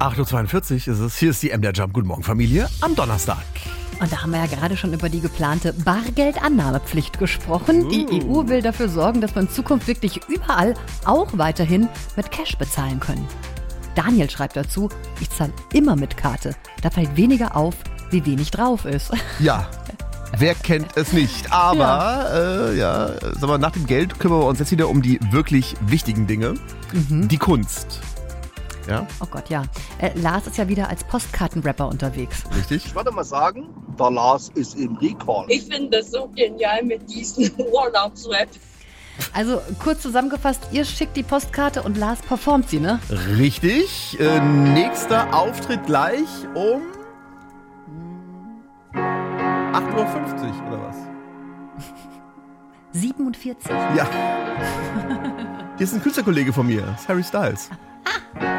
8:42 Uhr ist es. Hier ist die MDR Jump. Guten Morgen, Familie, am Donnerstag. Und da haben wir ja gerade schon über die geplante Bargeldannahmepflicht gesprochen. Die EU will dafür sorgen, dass wir in Zukunft wirklich überall auch weiterhin mit Cash bezahlen können. Daniel schreibt dazu, ich zahle immer mit Karte. Da fällt weniger auf, wie wenig drauf ist. Ja, wer kennt es nicht? Aber sag mal, nach dem Geld kümmern wir uns jetzt wieder um die wirklich wichtigen Dinge. Die Kunst. Ja? Oh Gott, ja. Lars ist ja wieder als Postkartenrapper unterwegs. Richtig? Ich würde mal sagen, der Lars ist im Recall. Ich finde das so genial mit diesem Urlaubsrap. Also kurz zusammengefasst, ihr schickt die Postkarte und Lars performt sie, ne? Richtig. Nächster Auftritt gleich um 8:50 Uhr oder was? 47. Ja. Hier ist ein Künstlerkollege von mir, das ist Harry Styles.